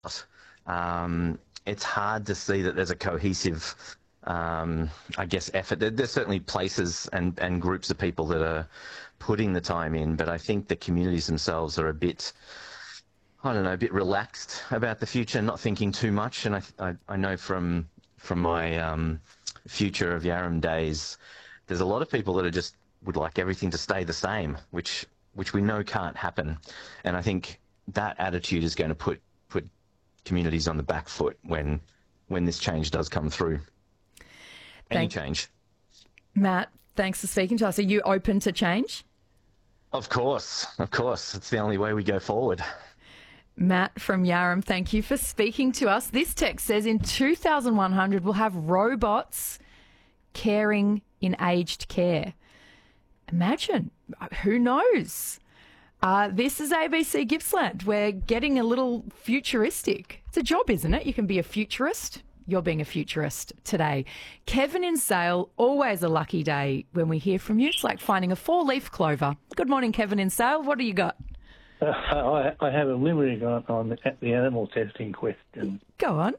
It's hard to see that there's a cohesive, I guess, effort. There's certainly places and groups of people that are putting the time in, but I think the communities themselves are a bit, I don't know, a bit relaxed about the future, not thinking too much. And I know from my Future of Yarram days, there's a lot of people that are just would like everything to stay the same, which we know can't happen. And I think that attitude is going to put communities on the back foot when this change does come through. Any change. Matt, thanks for speaking to us. Are you open to change? Of course. It's the only way we go forward. Matt from Yarram, thank you for speaking to us. This text says in 2100 we'll have robots caring in aged care. Imagine. Who knows? This is ABC Gippsland. We're getting a little futuristic. It's a job, isn't it? You can be a futurist. You're being a futurist today. Kevin in Sale, always a lucky day when we hear from you. It's like finding a four-leaf clover. Good morning, Kevin in Sale. What do you got? I have a limerick on the animal testing question. Go on.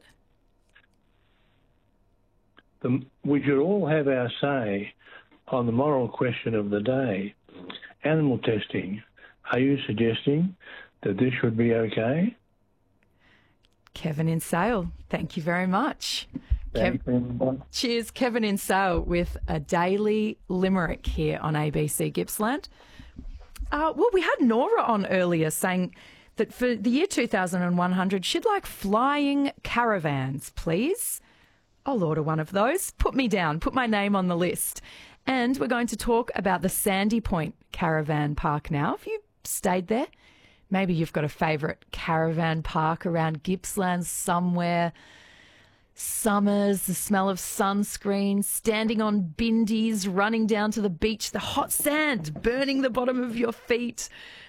We should all have our say on the moral question of the day. Animal testing. Are you suggesting that this should be okay? Kevin in Sale, thank you very much. Thanks, Cheers, Kevin in Sale with a daily limerick here on ABC Gippsland. Well, we had Nora on earlier saying that for the year 2100, she'd like flying caravans, please. I'll order one of those. Put me down. Put my name on the list. And we're going to talk about the Sandy Point Caravan Park now. Have you stayed there? Maybe you've got a favourite caravan park around Gippsland somewhere. Summers, the smell of sunscreen, standing on bindies, running down to the beach, the hot sand burning the bottom of your feet.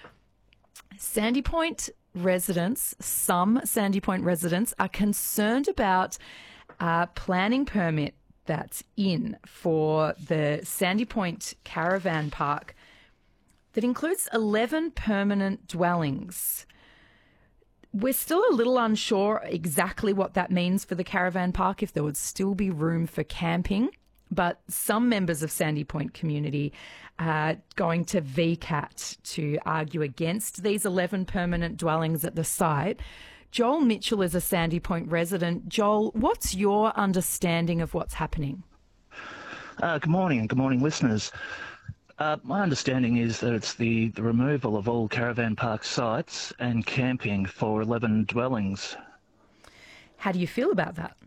Sandy Point residents, some Sandy Point residents, are concerned about a planning permit that's in for the Sandy Point Caravan Park that includes 11 permanent dwellings. We're still a little unsure exactly what that means for the caravan park, if there would still be room for camping. But some members of Sandy Point community are going to VCAT to argue against these 11 permanent dwellings at the site. Joel Mitchell is a Sandy Point resident. Joel, what's your understanding of what's happening? Good morning, and good morning, listeners. My understanding is that it's the removal of all caravan park sites and camping for 11 dwellings. How do you feel about that?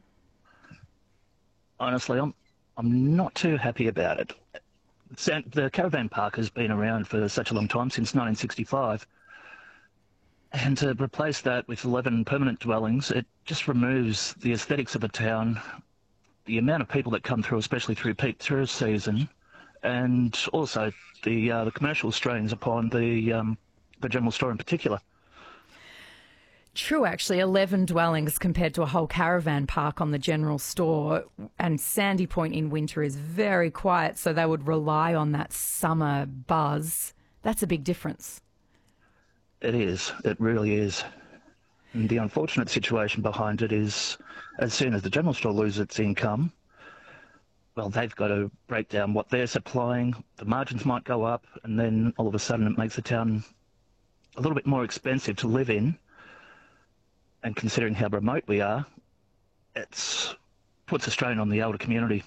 Honestly, I'm not too happy about it. The caravan park has been around for such a long time, since 1965. And to replace that with 11 permanent dwellings, it just removes the aesthetics of a town, the amount of people that come through, especially through peak tourist season, and also the commercial strains upon the general store in particular. True, actually, 11 dwellings compared to a whole caravan park on the general store. And Sandy Point in winter is very quiet, so they would rely on that summer buzz. That's a big difference. It is. It really is. And the unfortunate situation behind it is, as soon as the general store loses its income, well, they've got to break down what they're supplying. The margins might go up, and then all of a sudden it makes the town a little bit more expensive to live in. And considering how remote we are, it puts a strain on the elder community.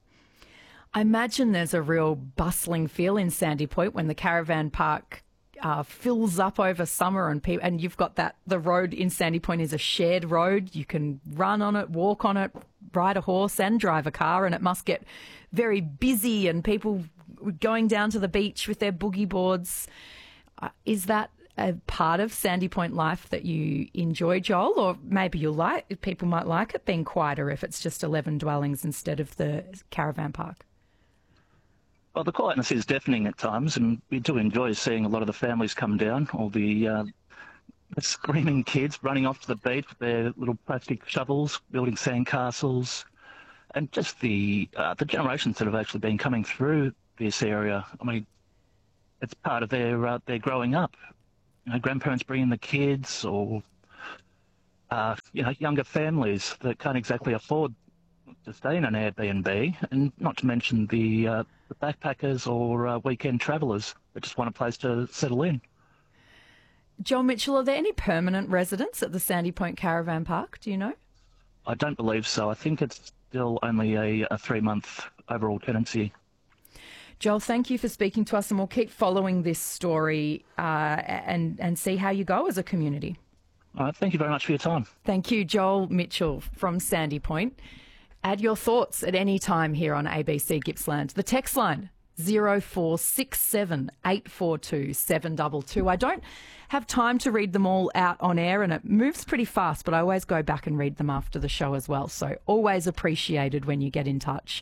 I imagine there's a real bustling feel in Sandy Point when the caravan park fills up over summer, and you've got the road in Sandy Point is a shared road. You can run on it, walk on it, ride a horse and drive a car, and it must get very busy and people going down to the beach with their boogie boards. Is that a part of Sandy Point life that you enjoy, Joel? Or maybe people might like it being quieter if it's just 11 dwellings instead of the caravan park? Well, the quietness is deafening at times, and we do enjoy seeing a lot of the families come down, all the screaming kids running off to the beach with their little plastic shovels, building sandcastles, and just the generations that have actually been coming through this area. I mean, it's part of their growing up. You know, grandparents bringing the kids, or younger families that can't exactly afford to stay in an Airbnb, and not to mention the backpackers or weekend travellers that just want a place to settle in. Joel Mitchell, are there any permanent residents at the Sandy Point Caravan Park? Do you know? I don't believe so. I think it's still only a 3-month overall tenancy. Joel, thank you for speaking to us, and we'll keep following this story and see how you go as a community. All right, thank you very much for your time. Thank you, Joel Mitchell from Sandy Point. Add your thoughts at any time here on ABC Gippsland. The text line 0467 842 722. I don't have time to read them all out on air, and it moves pretty fast, but I always go back and read them after the show as well. So always appreciated when you get in touch.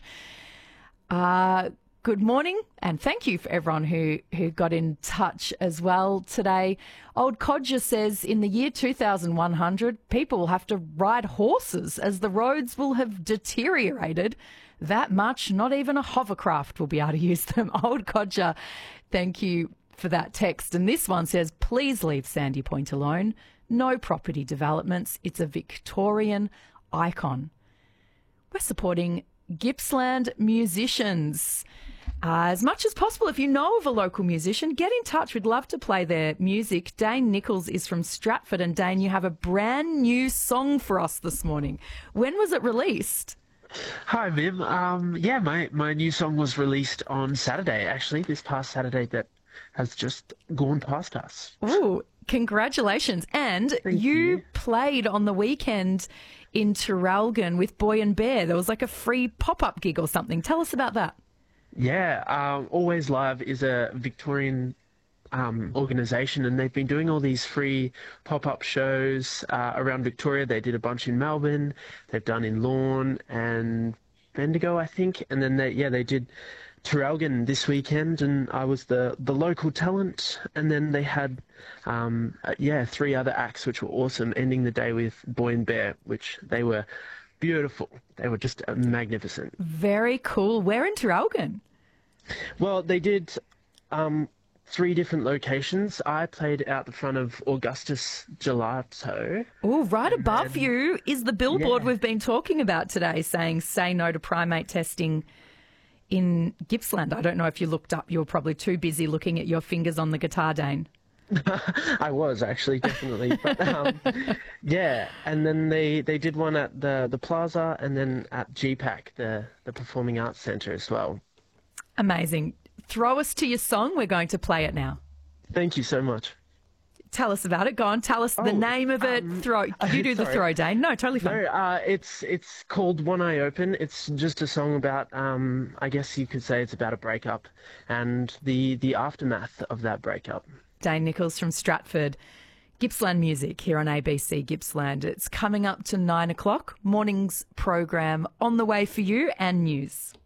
Good morning, and thank you for everyone who got in touch as well today. Old Codger says in the year 2100, people will have to ride horses as the roads will have deteriorated that much. Not even a hovercraft will be able to use them. Old Codger, thank you for that text. And this one says, please leave Sandy Point alone. No property developments. It's a Victorian icon. We're supporting Gippsland musicians. As much as possible, if you know of a local musician, get in touch. We'd love to play their music. Dane Nichols is from Stratford, and Dane, you have a brand new song for us this morning. When was it released? Hi, Mim. My new song was released on Saturday, actually, this past Saturday that has just gone past us. Ooh, congratulations. And you played on the weekend in Traralgon with Boy and Bear. There was like a free pop-up gig or something. Tell us about that. Yeah, Always Live is a Victorian organisation, and they've been doing all these free pop-up shows around Victoria. They did a bunch in Melbourne, they've done in Lorne and Bendigo, I think, and then they did Traralgon this weekend, and I was the local talent, and then they had 3 other acts which were awesome, ending the day with Boy and Bear, which they were beautiful. They were just magnificent. Very cool. Where in Traralgon? Well, they did 3 different locations. I played out the front of Augustus Gelato. Oh, right above you is the billboard we've been talking about today, saying say no to primate testing in Gippsland. I don't know if you looked up. You were probably too busy looking at your fingers on the guitar, Dane. I was actually, definitely. But and then they did one at the Plaza, and then at GPAC, the Performing Arts Centre as well. Amazing. Throw us to your song. We're going to play it now. Thank you so much. Tell us about it. Go on. Tell us the name of it. Throw. You do the throw, Dane. No, totally fine. No, it's called One Eye Open. It's just a song about, I guess you could say it's about a breakup and the aftermath of that breakup. Dane Nichols from Stratford. Gippsland music here on ABC Gippsland. It's coming up to 9 o'clock. Morning's program on the way for you, and news.